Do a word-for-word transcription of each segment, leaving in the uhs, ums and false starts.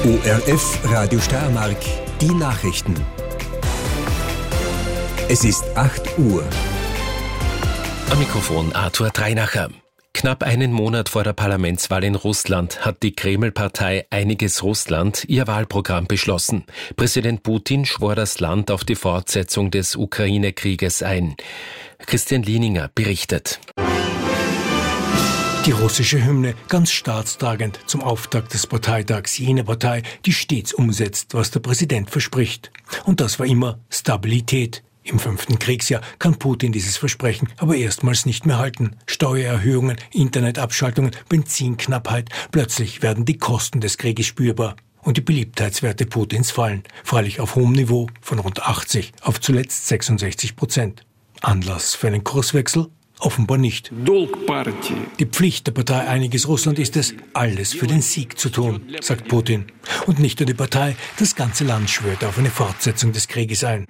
O R F Radio Steiermark, die Nachrichten. Es ist acht Uhr. Am Mikrofon Arthur Dreinacher. Knapp einen Monat vor der Parlamentswahl in Russland hat die Kreml-Partei Einiges Russland ihr Wahlprogramm beschlossen. Präsident Putin schwor das Land auf die Fortsetzung des Ukraine-Krieges ein. Christian Lieninger berichtet. Die russische Hymne ganz staatstragend zum Auftakt des Parteitags jener Partei, die stets umsetzt, was der Präsident verspricht. Und das war immer Stabilität. Im fünften Kriegsjahr kann Putin dieses Versprechen aber erstmals nicht mehr halten. Steuererhöhungen, Internetabschaltungen, Benzinknappheit. Plötzlich werden die Kosten des Krieges spürbar. Und die Beliebtheitswerte Putins fallen. Freilich auf hohem Niveau von rund achtzig auf zuletzt sechsundsechzig Prozent. Anlass für einen Kurswechsel? Offenbar nicht. Die Pflicht der Partei Einiges Russland ist es, alles für den Sieg zu tun, sagt Putin. Und nicht nur die Partei, das ganze Land schwört auf eine Fortsetzung des Krieges ein.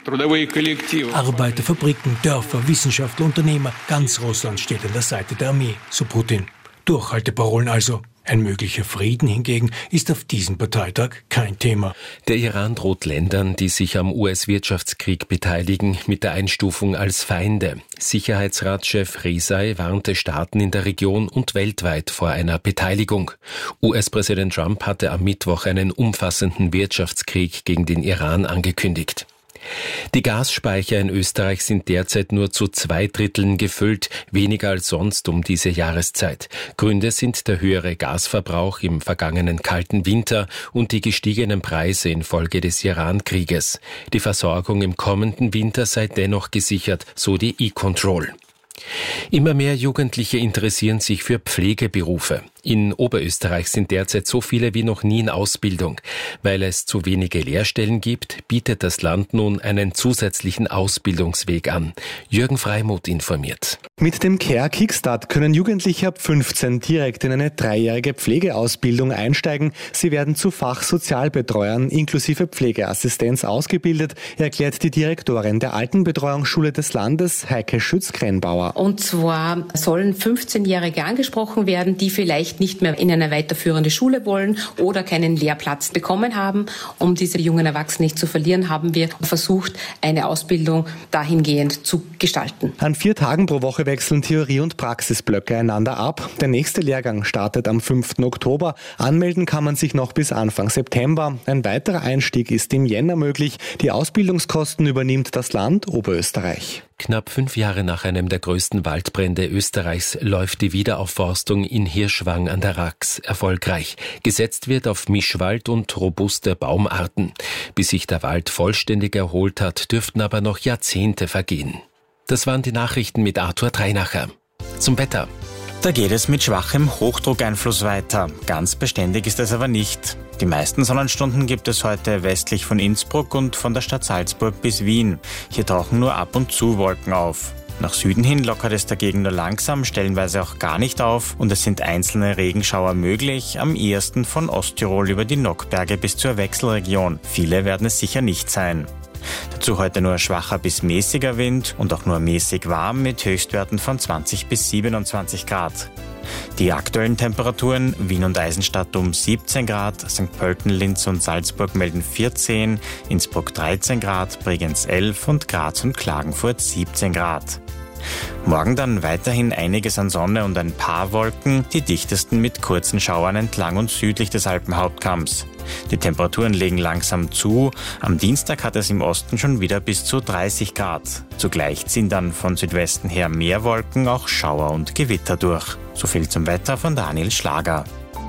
Arbeiter, Fabriken, Dörfer, Wissenschaftler, Unternehmer, ganz Russland steht an der Seite der Armee, so Putin. Durchhalteparolen also. Ein möglicher Frieden hingegen ist auf diesem Parteitag kein Thema. Der Iran droht Ländern, die sich am U S-Wirtschaftskrieg beteiligen, mit der Einstufung als Feinde. Sicherheitsratschef Rezai warnte Staaten in der Region und weltweit vor einer Beteiligung. U S-Präsident Trump hatte am Mittwoch einen umfassenden Wirtschaftskrieg gegen den Iran angekündigt. Die Gasspeicher in Österreich sind derzeit nur zu zwei Dritteln gefüllt, weniger als sonst um diese Jahreszeit. Gründe sind der höhere Gasverbrauch im vergangenen kalten Winter und die gestiegenen Preise infolge des Iran-Krieges. Die Versorgung im kommenden Winter sei dennoch gesichert, so die E-Control. Immer mehr Jugendliche interessieren sich für Pflegeberufe. In Oberösterreich sind derzeit so viele wie noch nie in Ausbildung. Weil es zu wenige Lehrstellen gibt, bietet das Land nun einen zusätzlichen Ausbildungsweg an. Jürgen Freimuth informiert. Mit dem Care Kickstart können Jugendliche ab fünfzehn direkt in eine dreijährige Pflegeausbildung einsteigen. Sie werden zu Fachsozialbetreuern inklusive Pflegeassistenz ausgebildet, erklärt die Direktorin der Altenbetreuungsschule des Landes, Heike Schütz-Krenbauer. Und zwar sollen fünfzehnjährige angesprochen werden, die vielleicht nicht mehr in eine weiterführende Schule wollen oder keinen Lehrplatz bekommen haben. Um diese jungen Erwachsenen nicht zu verlieren, haben wir versucht, eine Ausbildung dahingehend zu gestalten. An vier Tagen pro Woche wechseln Theorie- und Praxisblöcke einander ab. Der nächste Lehrgang startet am fünften Oktober. Anmelden kann man sich noch bis Anfang September. Ein weiterer Einstieg ist im Jänner möglich. Die Ausbildungskosten übernimmt das Land Oberösterreich. Knapp fünf Jahre nach einem der größten Waldbrände Österreichs läuft die Wiederaufforstung in Hirschwang an der Rax erfolgreich. Gesetzt wird auf Mischwald und robuste Baumarten. Bis sich der Wald vollständig erholt hat, dürften aber noch Jahrzehnte vergehen. Das waren die Nachrichten mit Arthur Dreinacher. Zum Wetter. Da geht es mit schwachem Hochdruckeinfluss weiter. Ganz beständig ist es aber nicht. Die meisten Sonnenstunden gibt es heute westlich von Innsbruck und von der Stadt Salzburg bis Wien. Hier tauchen nur ab und zu Wolken auf. Nach Süden hin lockert es dagegen nur langsam, stellenweise auch gar nicht auf und es sind einzelne Regenschauer möglich, am ehesten von Osttirol über die Nockberge bis zur Wechselregion. Viele werden es sicher nicht sein. Dazu heute nur schwacher bis mäßiger Wind und auch nur mäßig warm mit Höchstwerten von zwanzig bis siebenundzwanzig Grad. Die aktuellen Temperaturen: Wien und Eisenstadt um siebzehn Grad, Sankt Pölten, Linz und Salzburg melden vierzehn, Innsbruck dreizehn Grad, Bregenz elf und Graz und Klagenfurt siebzehn Grad. Morgen dann weiterhin einiges an Sonne und ein paar Wolken, die dichtesten mit kurzen Schauern entlang und südlich des Alpenhauptkamms. Die Temperaturen legen langsam zu. Am Dienstag hat es im Osten schon wieder bis zu dreißig Grad. Zugleich ziehen dann von Südwesten her mehr Wolken, auch Schauer und Gewitter durch. So viel zum Wetter von Daniel Schlager.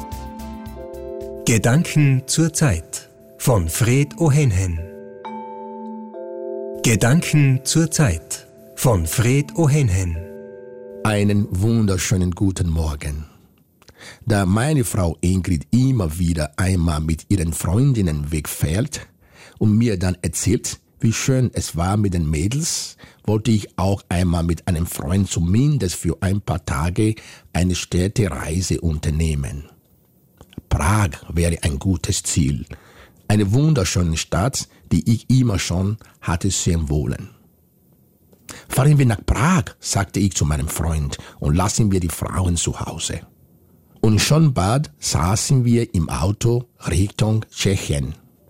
Gedanken zur Zeit von Fred Ohenhen. Gedanken zur Zeit von Fred Ohenhen. Einen wunderschönen guten Morgen. Da meine Frau Ingrid immer wieder einmal mit ihren Freundinnen wegfährt und mir dann erzählt, wie schön es war mit den Mädels, wollte ich auch einmal mit einem Freund zumindest für ein paar Tage eine Städtereise unternehmen. Prag wäre ein gutes Ziel. Eine wunderschöne Stadt, die ich immer schon hatte sehen wollen. Fahren wir nach Prag, sagte ich zu meinem Freund, und lassen wir die Frauen zu Hause. Und schon bald saßen wir im Auto Richtung Tschechien.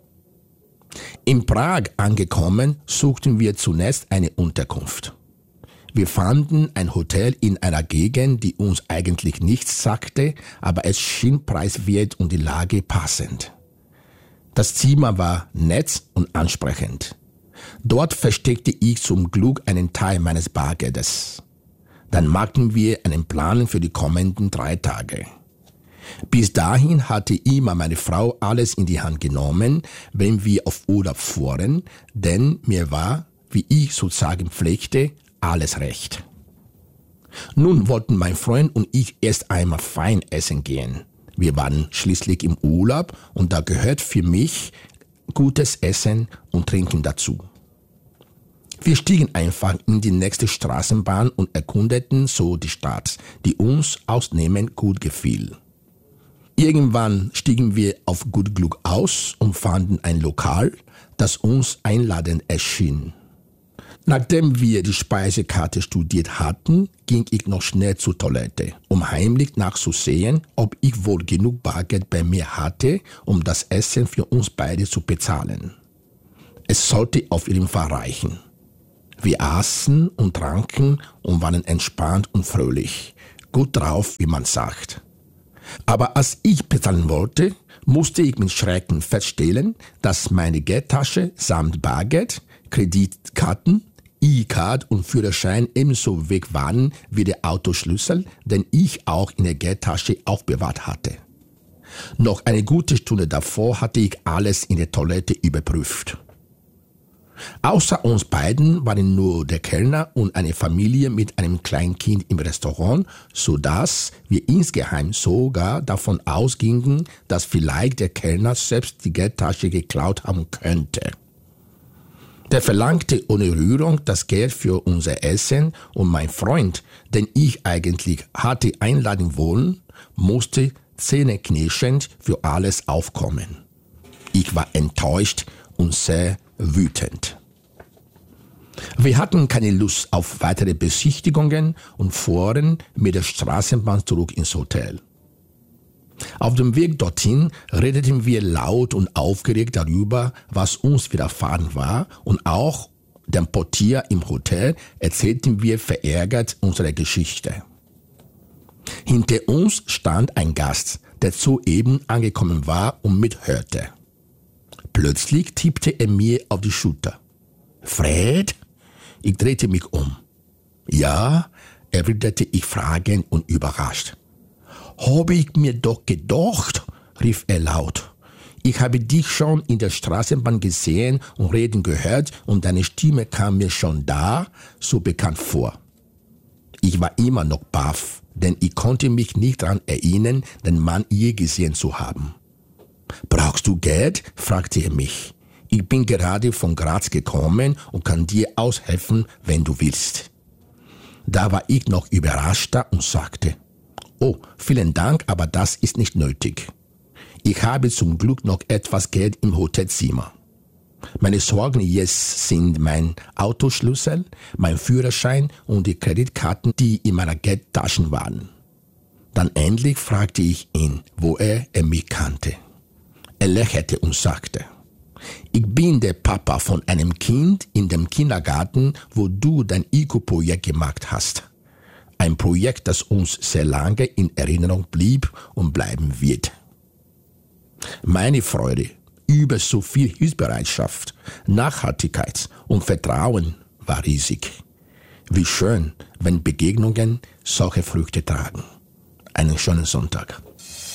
In Prag angekommen, suchten wir zunächst eine Unterkunft. Wir fanden ein Hotel in einer Gegend, die uns eigentlich nichts sagte, aber es schien preiswert und die Lage passend. Das Zimmer war nett und ansprechend. Dort versteckte ich zum Glück einen Teil meines Bargeldes. Dann machten wir einen Plan für die kommenden drei Tage. Bis dahin hatte immer meine Frau alles in die Hand genommen, wenn wir auf Urlaub fuhren, denn mir war, wie ich sozusagen pflegte, alles recht. Nun wollten mein Freund und ich erst einmal fein essen gehen. Wir waren schließlich im Urlaub und da gehört für mich gutes Essen und Trinken dazu. Wir stiegen einfach in die nächste Straßenbahn und erkundeten so die Stadt, die uns ausnehmend gut gefiel. Irgendwann stiegen wir auf gut Glück aus und fanden ein Lokal, das uns einladend erschien. Nachdem wir die Speisekarte studiert hatten, ging ich noch schnell zur Toilette, um heimlich nachzusehen, ob ich wohl genug Bargeld bei mir hatte, um das Essen für uns beide zu bezahlen. Es sollte auf jeden Fall reichen. Wir aßen und tranken und waren entspannt und fröhlich, gut drauf, wie man sagt. Aber als ich bezahlen wollte, musste ich mit Schrecken feststellen, dass meine Geldtasche samt Bargeld, Kreditkarten, E-Card und Führerschein ebenso weg waren wie der Autoschlüssel, den ich auch in der Geldtasche aufbewahrt hatte. Noch eine gute Stunde davor hatte ich alles in der Toilette überprüft. Außer uns beiden waren nur der Kellner und eine Familie mit einem kleinen Kind im Restaurant, sodass wir insgeheim sogar davon ausgingen, dass vielleicht der Kellner selbst die Geldtasche geklaut haben könnte. Der verlangte ohne Rührung das Geld für unser Essen und mein Freund, den ich eigentlich hatte einladen wollen, musste zähneknirschend für alles aufkommen. Ich war enttäuscht und sehr wütend. Wir hatten keine Lust auf weitere Besichtigungen und fuhren mit der Straßenbahn zurück ins Hotel. Auf dem Weg dorthin redeten wir laut und aufgeregt darüber, was uns widerfahren war, und auch dem Portier im Hotel erzählten wir verärgert unsere Geschichte. Hinter uns stand ein Gast, der soeben angekommen war und mithörte. Plötzlich tippte er mir auf die Schulter. »Fred?« Ich drehte mich um. »Ja?«, erwiderte ich fragend und überrascht. »Habe ich mir doch gedacht«, rief er laut. »Ich habe dich schon in der Straßenbahn gesehen und reden gehört und deine Stimme kam mir schon da so bekannt vor.« Ich war immer noch baff, denn ich konnte mich nicht daran erinnern, den Mann je gesehen zu haben. »Brauchst du Geld?«, fragte er mich. »Ich bin gerade von Graz gekommen und kann dir aushelfen, wenn du willst.« Da war ich noch überraschter und sagte, »Oh, vielen Dank, aber das ist nicht nötig. Ich habe zum Glück noch etwas Geld im Hotelzimmer. Meine Sorgen jetzt sind mein Autoschlüssel, mein Führerschein und die Kreditkarten, die in meiner Geldtasche waren.« Dann endlich fragte ich ihn, woher er mich kannte. Er lächelte und sagte, »Ich bin der Papa von einem Kind in dem Kindergarten, wo du dein I Q O-Projekt gemacht hast. Ein Projekt, das uns sehr lange in Erinnerung blieb und bleiben wird.« Meine Freude über so viel Hilfsbereitschaft, Nachhaltigkeit und Vertrauen war riesig. Wie schön, wenn Begegnungen solche Früchte tragen. Einen schönen Sonntag.